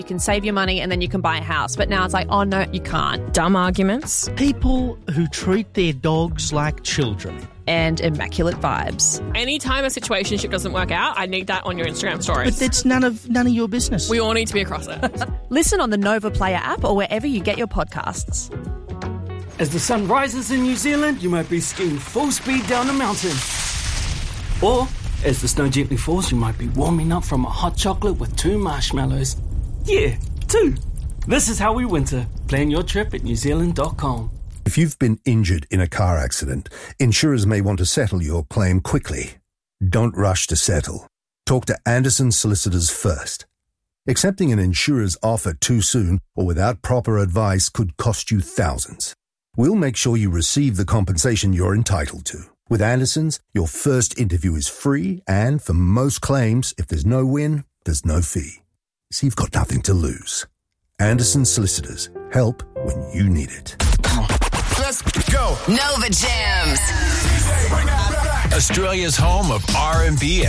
You can save your money and then you can buy a house. But now it's like, oh, no, you can't. Dumb arguments. People who treat their dogs like children. And immaculate vibes. Anytime a situationship doesn't work out, I need that on your Instagram stories. But it's none of your business. We all need to be across it. Listen on the Nova Player app or wherever you get your podcasts. As the sun rises in New Zealand, you might be skiing full speed down a mountain. Or, as the snow gently falls, you might be warming up from a hot chocolate with 2 marshmallows. Yeah, 2. This is how we winter. Plan your trip at newzealand.com. If you've been injured in a car accident, insurers may want to settle your claim quickly. Don't rush to settle. Talk to Anderson Solicitors first. Accepting an insurer's offer too soon or without proper advice could cost you thousands. We'll make sure you receive the compensation you're entitled to. With Anderson's, your first interview is free, and for most claims, if there's no win, there's no fee. So you've got nothing to lose. Anderson Solicitors. Help when you need it. Let's go. Nova Jams. Australia's home of R&B